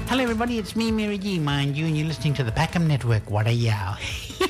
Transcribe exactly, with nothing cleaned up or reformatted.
Hello, everybody. It's me, Mary G. Mind you, and you're listening to the Packham Network. What a yow.